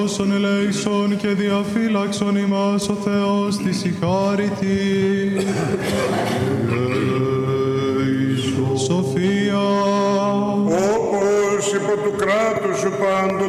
Όσον ελέησον και διαφύλαξον ημάς ο Θεός της η χάρητη. Σοφία. Όπως υπό του κράτους σου πάντων